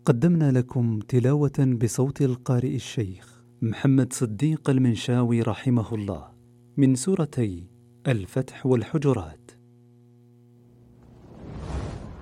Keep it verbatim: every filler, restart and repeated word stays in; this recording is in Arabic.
قدمنا لكم تلاوة بصوت القارئ الشيخ محمد صديق المنشاوي رحمه الله من سورتي الفتح والحجرات.